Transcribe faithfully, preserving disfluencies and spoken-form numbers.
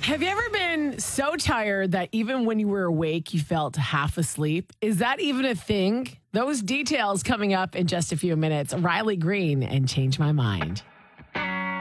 Have you ever been so tired that even when you were awake, you felt half asleep? Is that even a thing? Those details coming up in just a few minutes. Riley Green and Change My Mind.